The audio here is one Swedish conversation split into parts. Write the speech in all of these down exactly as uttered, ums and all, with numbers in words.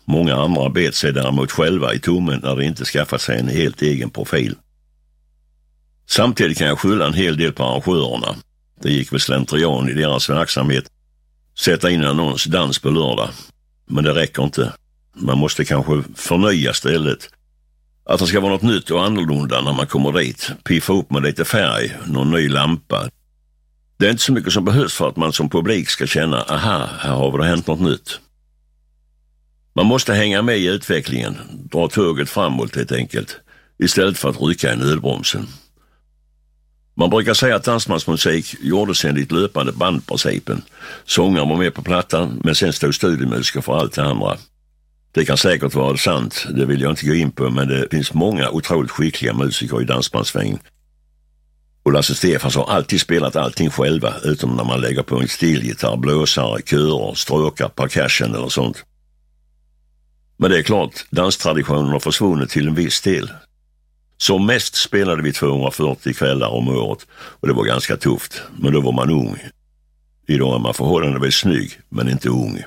Många andra bet sig däremot själva i tummen när de inte skaffat sig en helt egen profil. Samtidigt kan jag skylla en hel del på arrangörerna. Det gick väl slentrian i deras verksamhet. Sätta in en annons dans på lördag. Men det räcker inte. Man måste kanske förnya stället. Att det ska vara något nytt och annorlunda när man kommer dit. Piffa upp med lite färg, någon ny lampa. Det är inte så mycket som behövs för att man som publik ska känna, aha, här har det hänt något nytt. Man måste hänga med i utvecklingen, dra tåget framåt helt enkelt, istället för att rycka i nödbromsen. Man brukar säga att dansbandsmusik gjordes enligt löpande bandprincipen. Sångare var med på plattan, men sen stod studiemusiker för allt det andra. Det kan säkert vara sant, det vill jag inte gå in på, men det finns många otroligt skickliga musiker i dansbandsvängen. Och Lasse Stefans har alltid spelat allting själva, utom när man lägger på en stilgitarr, blåsare, körer, stråkar, percussion eller sånt. Men det är klart, danstraditionen har försvunnit till en viss del. Som mest spelade vi tvåhundrafyrtio kvällar om året och det var ganska tufft, men då var man ung. Idag är man förhållandevis snygg, men inte ung.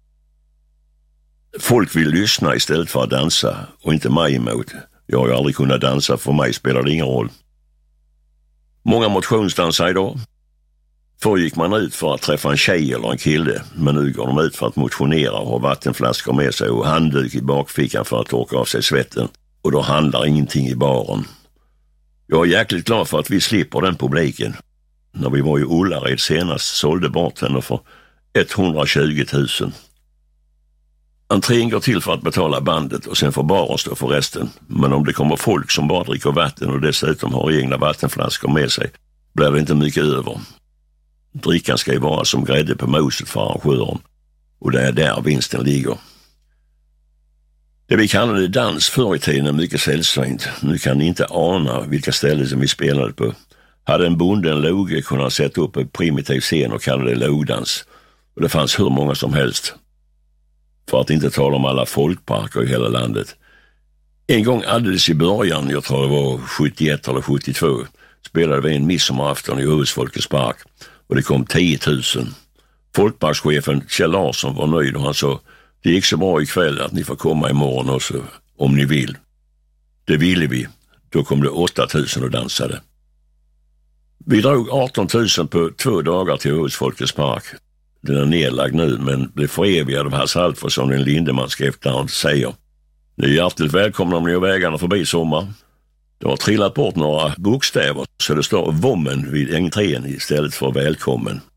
Folk vill lyssna istället för att dansa och inte mig emot. Jag har ju aldrig kunnat dansa, för mig spelar det ingen roll. Många motionsdansar idag. Förr gick man ut för att träffa en tjej eller en kille, men nu går de ut för att motionera och ha vattenflaskor med sig och handduk i bakfickan för att torka av sig svetten. Och då handlar ingenting i baren. Jag är jäkligt glad för att vi slipper den publiken. När vi var i Ullared senast sålde bartender för etthundratjugo tusen. Entrén går till för att betala bandet och sen får baren stå för resten. Men om det kommer folk som bara dricker vatten och dessutom har egna vattenflaskor med sig blir det inte mycket över. Drickan ska ju vara som grädde på moset för arrangören. Och det är där vinsten ligger. Det vi kallade dans förr i tiden är mycket sällsynt. Nu kan ni inte ana vilka ställen som vi spelade på. Hade en bonde en loge kunnat sätta upp en primitiv scen och kalla det logdans. Och det fanns hur många som helst. För att inte tala om alla folkparker i hela landet. En gång alldeles i början, jag tror det var sjuttioett eller sjuttiotvå, spelade vi en midsommarafton i Åhus Folkets park. Och det kom tio tusen. Folkparkschefen Kjell Larsson var nöjd och han sa: det gick så bra ikväll att ni får komma imorgon också, om ni vill. Det ville vi. Då kom det åtta tusen och dansade. Vi drog arton tusen på två dagar till Åhus Folkets park. Den är nedlagd nu, men blev förevigad av Hasse Alfredsson, en Lindemann skriftaren, säger: ni är hjärtligt välkomna om ni har vägarna förbi sommar. Det har trillat bort några bokstäver så det står vommen vid entrén istället för välkommen.